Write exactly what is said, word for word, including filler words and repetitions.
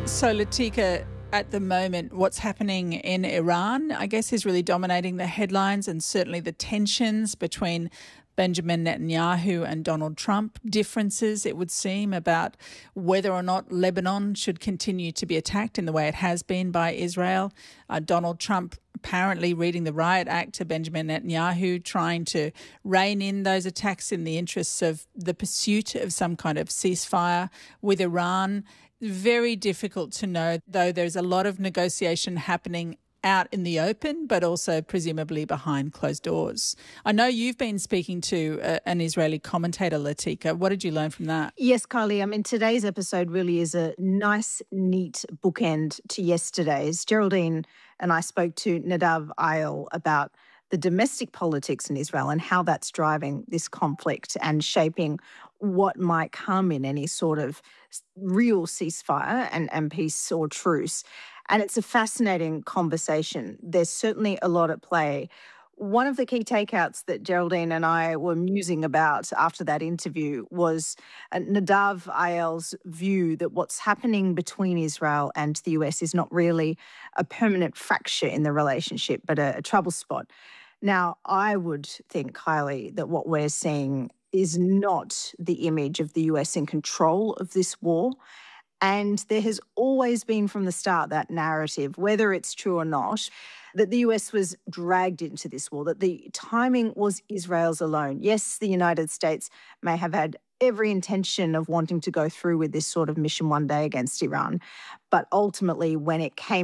So, Latika, at the moment, what's happening in Iran, I guess, is really dominating the headlines, and certainly the tensions between Benjamin Netanyahu and Donald Trump, differences, it would seem, about whether or not Lebanon should continue to be attacked in the way it has been by Israel. Uh, Donald Trump apparently reading the Riot Act to Benjamin Netanyahu, trying to rein in those attacks in the interests of the pursuit of some kind of ceasefire with Iran. Very difficult to know, though there's a lot of negotiation happening out in the open, but also presumably behind closed doors. I know you've been speaking to a, an Israeli commentator, Latika. What did you learn from that? Yes, Kylie. I mean, today's episode really is a nice, neat bookend to yesterday's. Geraldine and I spoke to Nadav Ayal about the domestic politics in Israel and how that's driving this conflict and shaping what might come in any sort of real ceasefire and, and peace or truce. And it's a fascinating conversation. There's certainly a lot at play. One of the key takeouts that Geraldine and I were musing about after that interview was uh, Nadav Ayal's view that what's happening between Israel and the U S is not really a permanent fracture in the relationship, but a, a trouble spot. Now, I would think, Kylie, that what we're seeing is not the image of the U S in control of this war. And there has always been from the start that narrative, whether it's true or not, that the U S was dragged into this war, that the timing was Israel's alone. Yes, the United States may have had every intention of wanting to go through with this sort of mission one day against Iran, but ultimately when it came